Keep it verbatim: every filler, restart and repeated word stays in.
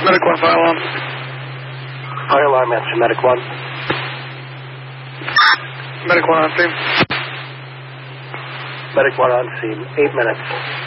Medic one, fire alarm. Fire alarm, answer, Medic one. Medic one on scene. Medic one on scene, eight minutes.